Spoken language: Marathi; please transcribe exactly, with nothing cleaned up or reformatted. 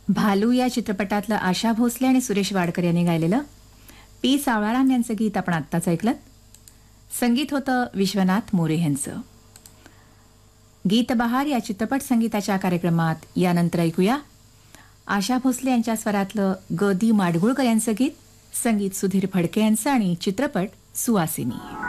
भालू या चित्रपटातलं आशा भोसले आणि सुरेश वाडकर यांनी गायलेलं पी सावळाराम यांचं गीत आपण आत्ताच ऐकलं. संगीत होतं विश्वनाथ मोरे यांचं. गीत बहार या चित्रपट संगीताच्या कार्यक्रमात यानंतर ऐकूया आशा भोसले यांच्या स्वरातलं ग दी माडगुळकर यांचं गीत, संगीत सुधीर फडके यांचं आणि चित्रपट सुवासिनी.